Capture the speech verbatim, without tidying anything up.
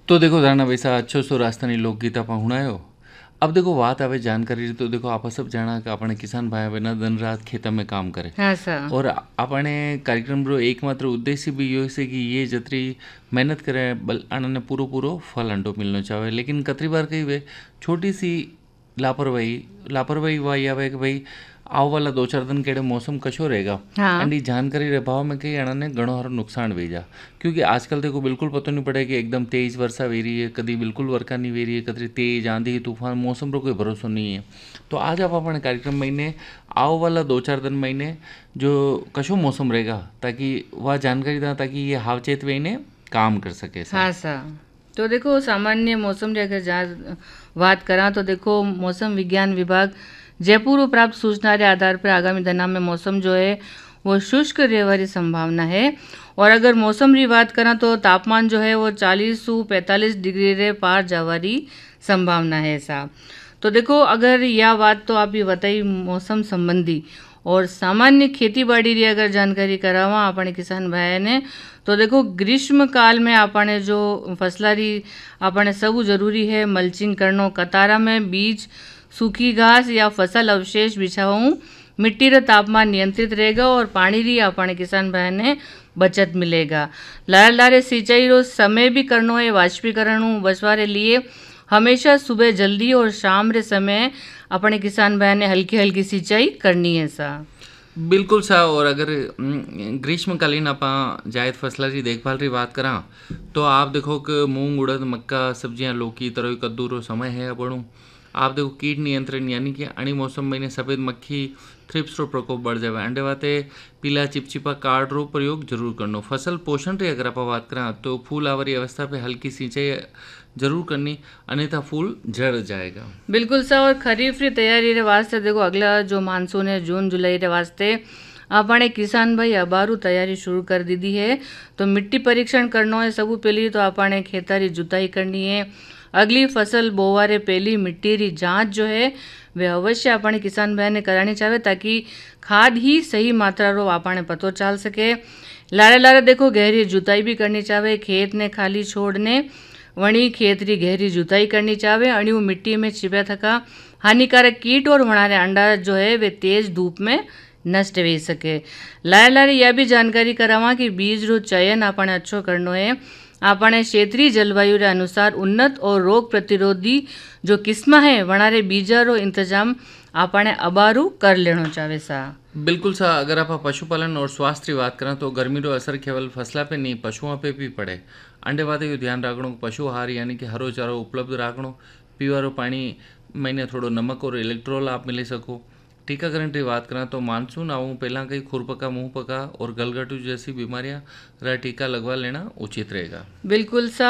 तो देखो धारणा वैसा अच्छो सो राजस्थानी लोकगीत आप हुणायो। अब देखो बात आवे जानकारी तो देखो आप सब जाना कि अपने किसान भाई बहन दिन रात खेतों में काम करे हाँ सा और अपने कार्यक्रम रो एकमात्र उद्देश्य भी यो है कि ये जतरी मेहनत करे बल आने पूरो पूरो फल अंडो मिलना चाहे। लेकिन कतरी बार कही वे छोटी सी लापरवाही लापरवाही वाही आवे कि भाई आओ वाला दो चार दिन केड़े मौसम कशो रहेगा हाँ एंड जानकारी रे भाव में कई अणा घणो सारो नुकसान हुई जा। क्योंकि आजकल देखो बिल्कुल पता नहीं पड़े कि एकदम तेज वर्षा हो रही है, कभी बिल्कुल वर्षा नहीं हो रही है, कभी तेज आंधी तूफान मौसम रो कोई भरोसा नहीं है। तो आज आप अपने कार्यक्रम महीने आओ वाला दो चार दिन महीने जो कशो मौसम रहेगा ताकि वह जानकारी दें ताकि ये हावचेत वे इन्हें काम कर सके सा। हाँ सा तो देखो सामान्य मौसम की अगर जहाँ बात करा तो देखो मौसम विज्ञान विभाग जयपुर में प्राप्त सूचना के आधार पर आगामी दिनों में मौसम जो है वो शुष्क रहने की संभावना है। और अगर मौसम की बात करा तो तापमान जो है वो चालीस से पैंतालीस डिग्री रे पार जावारी संभावना है ऐसा। तो देखो अगर यह बात तो आप ही बताई मौसम संबंधी और सामान्य खेती बाड़ी की अगर जानकारी करावा अपने किसान भाई ने तो देखो ग्रीष्म काल में आपने जो फसलारी आपने सब जरूरी है मल्चिंग करनो, कतारा में बीज सूखी घास या फसल अवशेष बिछाऊं, मिट्टी रा तापमान नियंत्रित रहेगा और पानी री अपने किसान भाई ने बचत मिलेगा। लारे लारे सिंचाई रो समय भी करनो है वाष्पीकरण बचवारे लिए हमेशा सुबह जल्दी और शाम रे समय अपने किसान भाई ने हल्की हल्की सिंचाई करनी है सा। बिल्कुल सा। और अगर ग्रीष्मकालीन आप जायद फसलों की देखभाल की बात करा तो आप देखो कि मूंग उड़द मक्का सब्जियां लौकी तरोई कद्दू रो समय है बड़ू। आप देखो कीट नियंत्रण यानी कि अणी मौसम महीने सफ़ेद मक्खी थ्रिप्स रो प्रकोप बढ़ जाए अंडे वाते पीला चिपचिपा कार्ड रो प्रयोग जरूर करनो। फसल पोषण री अगर आप बात करा तो फूल आवरी अवस्था पे हल्की सिंचाई जरूर करनी अन्यथा फूल झड़ जाएगा। बिल्कुल सा। और खरीफ री तैयारी रे वास्ते देखो अगला जो मानसून है जून जुलाई रे वास्ते अपने किसान भाई अबारू तैयारी शुरू कर दी दी है। तो मिट्टी परीक्षण करना है सबू पहली तो अपने खेतारी जुताई करनी है। अगली फसल बोवारे पहली मिट्टी री जांच जो है वे अवश्य अपने किसान भाई ने करानी चाहिए ताकि खाद ही सही मात्रा रो आपने पतो चल सके। लारे लारे देखो गहरी जुताई भी करनी चाहिए, खेत ने खाली छोड़ने वणी खेत री गहरी जुताई करनी चाहिए। अणियों मिट्टी में छिपे थका हानिकारक कीट और वणारे अंडा जो है वे तेज धूप में नष्ट हो सके। लारे लारे यह भी जानकारी करावा कि बीज रो चयन अपने अच्छो करनो है। अपने क्षेत्रीय जलवायु रे अनुसार उन्नत और रोग प्रतिरोधी जो किस्म है वणारे बीजा रो इंतजाम अपने अबारू कर लेनो चाहे सा। बिल्कुल सा। अगर आप पशुपालन और स्वास्थ्य की बात करें तो गर्मी रो असर केवल फसला पे नहीं पशुओं पे भी पड़े। अंडे वाते को ध्यान रखनो, पशु आहार यानी कि हरो चारो उपलब्ध रखनो, पीवारो पानी महीने थोड़ो नमक और इलेक्ट्रोल आप मिले सको। टीकाकरण की बात करें तो मानसून आऊँ पहला कई खुरपका मुंह पका और गलगटू जैसी बीमारियां रा टीका लगवा लेना उचित रहेगा। बिल्कुल सा।